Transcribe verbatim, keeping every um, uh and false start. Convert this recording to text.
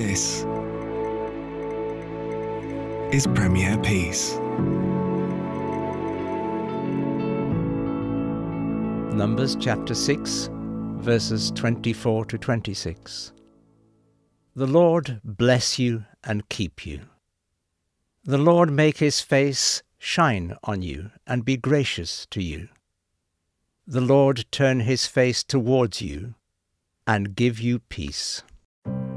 This is Premier Peace. Numbers chapter six, verses twenty-four to twenty-six. The Lord bless you and keep you. The Lord make his face shine on you and be gracious to you. The Lord turn his face towards you and give you peace.